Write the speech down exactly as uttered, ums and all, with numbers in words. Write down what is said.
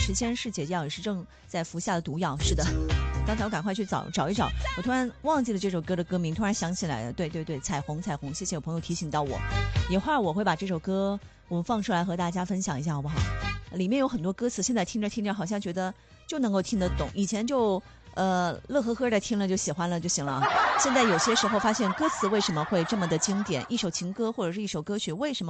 时间是姐姐也是正在服下的毒药。是的，刚才我赶快去找找一找，我突然忘记了这首歌的歌名，突然想起来了。对对对，彩虹彩虹，谢谢有朋友提醒到我。一会儿我会把这首歌我们放出来和大家分享一下，好不好？里面有很多歌词，现在听着听着好像觉得就能够听得懂，以前就呃乐呵呵的听了就喜欢了就行了。现在有些时候发现歌词为什么会这么的经典，一首情歌或者是一首歌曲为什么